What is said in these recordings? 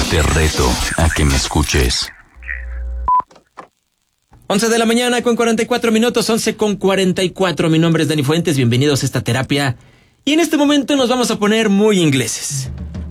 Te reto a que me escuches. 11 de la mañana con 44 minutos, 11 con 44. Mi nombre es Dani Fuentes, bienvenidos a esta terapia. Y en este momento nos vamos a poner muy ingleses.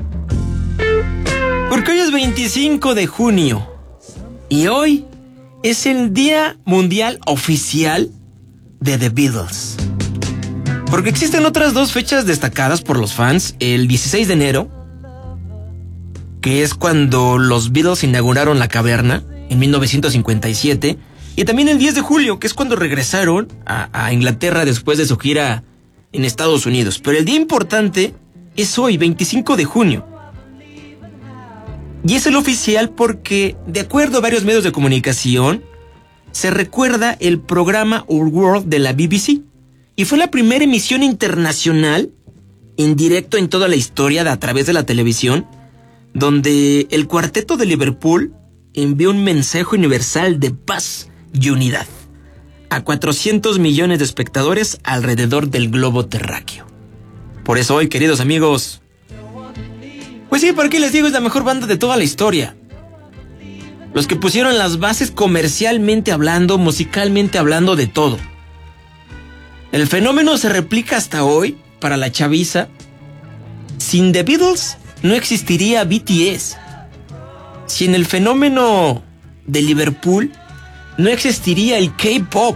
Porque hoy es 25 de junio. Y hoy es el Día Mundial Oficial de The Beatles. Porque existen otras dos fechas destacadas por los fans. El 16 de enero, que es cuando los Beatles inauguraron la caverna, en 1957. Y también el 10 de julio, que es cuando regresaron a Inglaterra después de su gira en Estados Unidos. Pero el día importante es hoy, 25 de junio. Y es el oficial porque, de acuerdo a varios medios de comunicación, se recuerda el programa Our World de la BBC. Y fue la primera emisión internacional, en directo en toda la historia, a través de la televisión, donde el cuarteto de Liverpool envió un mensaje universal de paz y unidad a 400 millones de espectadores alrededor del globo terráqueo. Por eso hoy, queridos amigos, pues sí, ¿para qué les digo? Es la mejor banda de toda la historia. Los que pusieron las bases comercialmente hablando, musicalmente hablando, de todo. El fenómeno se replica hasta hoy para la chaviza. Sin The Beatles no existiría BTS. Sin el fenómeno de Liverpool no existiría el K-pop.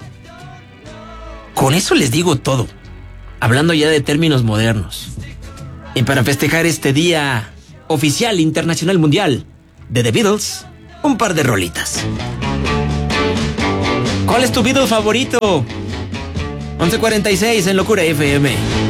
Con eso les digo todo, hablando ya de términos modernos. Y para festejar este día oficial internacional mundial de The Beatles, un par de rolitas. ¿Cuál es tu Beatles favorito? 11:46 en Locura FM.